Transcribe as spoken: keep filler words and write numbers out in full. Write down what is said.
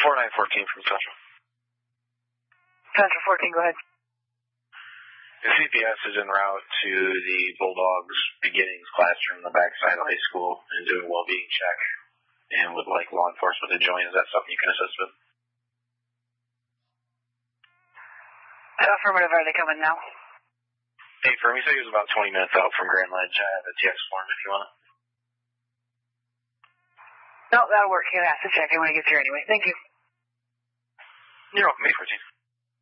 four nine one four from Central. Central fourteen, go ahead. The C P S is en route to the Bulldogs beginnings classroom in the backside of high school and doing a well-being check and would like law enforcement to join. Is that something you can assist with? Affirmative, are they coming now? Hey, Firm, you said he was about twenty minutes out from Grand Ledge. I have a T X form if you want it. No, that'll work. He has to check it when he gets here anyway. Thank you. You're welcome, eight fourteen.